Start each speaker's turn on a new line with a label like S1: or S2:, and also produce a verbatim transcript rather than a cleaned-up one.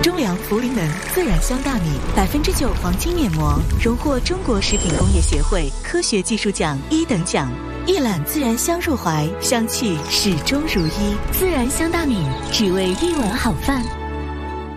S1: 中粮茯苓门自然香大米，百分之九黄金面膜，荣获中国食品工业协会科学技术奖一等奖。一揽自然香入怀，香气始终如一。自然香大米，只为一碗好饭。